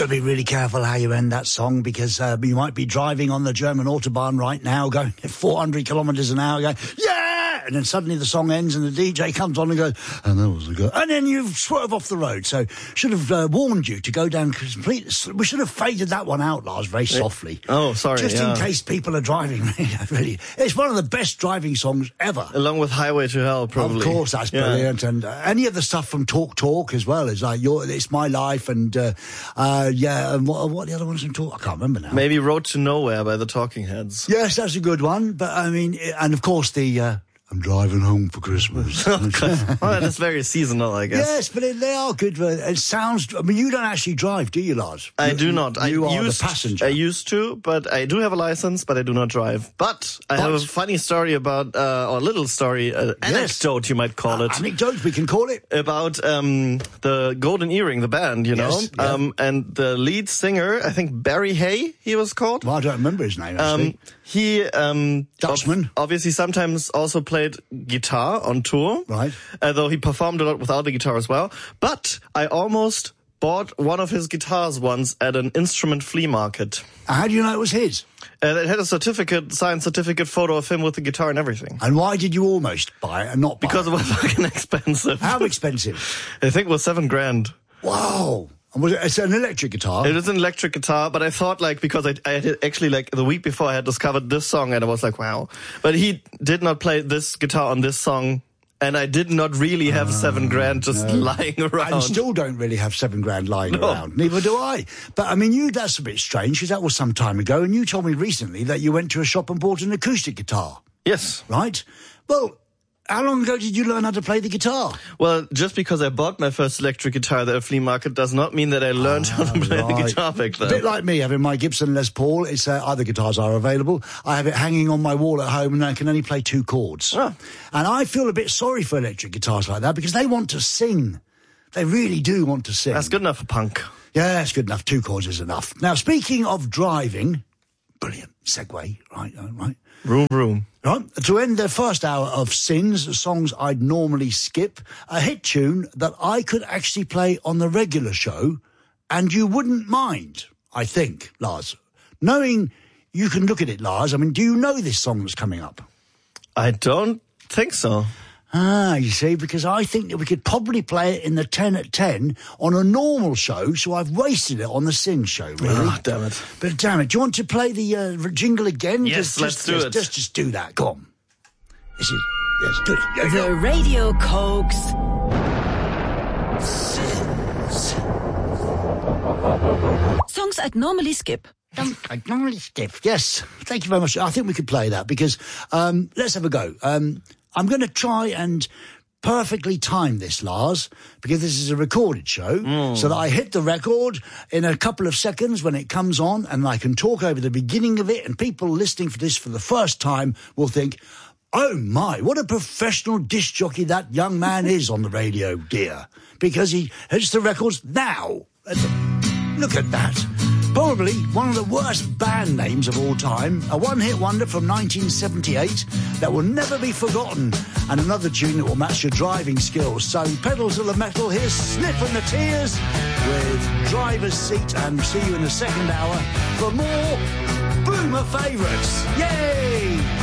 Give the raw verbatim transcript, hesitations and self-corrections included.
got to be really careful how you end that song, because uh, you might be driving on the German Autobahn right now, going at four hundred kilometres an hour, going, yeah! And then suddenly the song ends and the D J comes on and goes, and that was a good... And then you swerve off the road. So should have uh, warned you to go down complete... We should have faded that one out, Lars, very softly. Oh, sorry. Just yeah. in case people are driving. Really. It's one of the best driving songs ever. Along with Highway to Hell, probably. Of course, that's yeah. brilliant. And uh, any of the stuff from Talk Talk as well is like, your, It's My Life and, uh, uh, yeah, and what, what are the other ones from Talk? I can't remember now. Maybe Road to Nowhere by the Talking Heads. Yes, that's a good one. But, I mean, and of course the... Uh, I'm driving home for Christmas. Well, that's very seasonal, I guess. Yes, but it, they are good. It sounds... I mean, you don't actually drive, do you, Lars? I you, do not. You I are used, the passenger. I used to, but I do have a license, but I do not drive. But I But- have a funny story about, uh, or a little story, uh, anecdote you might call Uh, it. anecdote, we can call it. About um, the Golden Earring, the band, you know? Yes, yeah. um, and the lead singer, I think Barry Hay, he was called. Well, I don't remember his name, actually. Um, he um, Dutchman. ob- obviously sometimes also played guitar on tour. Right. Although he performed a lot without the guitar as well. But I almost bought one of his guitars once at an instrument flea market. How do you know it was his? Uh, it had a certificate, signed certificate photo of him with the guitar and everything. And why did you almost buy it and not buy Because it? it was fucking expensive. How expensive? I think it was seven grand. Wow. And was it, it's an electric guitar? It is an electric guitar, but I thought, like, because I, I had actually, like, the week before I had discovered this song, and I was like, wow. But he did not play this guitar on this song, and I did not really have uh, seven grand just no. lying around. And still don't really have seven grand lying no. around. Neither do I. But, I mean, you, that's a bit strange, because that was some time ago, and you told me recently that you went to a shop and bought an acoustic guitar. Yes. Right? Well... How long ago did you learn how to play the guitar? Well, just because I bought my first electric guitar at a flea market does not mean that I learned ah, how to play right. the guitar back then. A bit like me, having my Gibson Les Paul. It's uh, other guitars are available. I have it hanging on my wall at home, and I can only play two chords. Oh. And I feel a bit sorry for electric guitars like that, because they want to sing. They really do want to sing. That's good enough for punk. Yeah, that's good enough. Two chords is enough. Now, speaking of driving, brilliant segue, right, right. Room, room. Right, to end the first hour of Sins, songs I'd normally skip, a hit tune that I could actually play on the regular show, and you wouldn't mind, I think, Lars. Knowing you can look at it, Lars, I mean, do you know this song that's coming up? I don't think so. Ah, you see, because I think that we could probably play it in the ten at ten on a normal show, so I've wasted it on the Sin show, really. Oh, damn it. But damn it, do you want to play the uh, jingle again? Yes, just, let's just, do just, it. Just, just do that, go on. This is, yes, do it. The Radio Cokes. Sins. Songs I'd normally skip. I'd normally skip, yes. Thank you very much. I think we could play that, because um, let's have a go. Um... I'm going to try and perfectly time this, Lars, because this is a recorded show, mm. so that I hit the record in a couple of seconds when it comes on, and I can talk over the beginning of it, and people listening for this for the first time will think, oh my, what a professional disc jockey that young man is on the radio, dear, because he hits the records now. Look at that. Probably one of the worst band names of all time, a one-hit wonder from nineteen seventy-eight that will never be forgotten, and another tune that will match your driving skills. So, pedal to the metal, here's Sniff and the Tears with Driver's Seat, and see you in the second hour for more Boomer favourites. Yay!